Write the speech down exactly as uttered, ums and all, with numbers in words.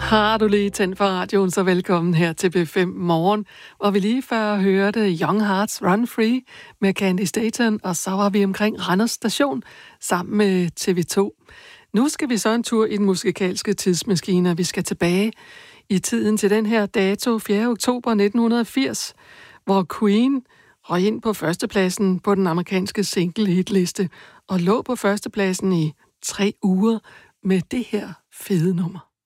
Har du lige tændt for radioen, så velkommen her til B fem Morgen, hvor vi lige før hørte Young Hearts Run Free med Candy Staton, og så var vi omkring Randers Station sammen med T V to. Nu skal vi så en tur i den musikalske tidsmaskine, og vi skal tilbage i tiden til den her dato, fjerde oktober nitten firs, hvor Queen røg ind på førstepladsen på den amerikanske single-hitliste og lå på førstepladsen i tre uger med det her fede nummer.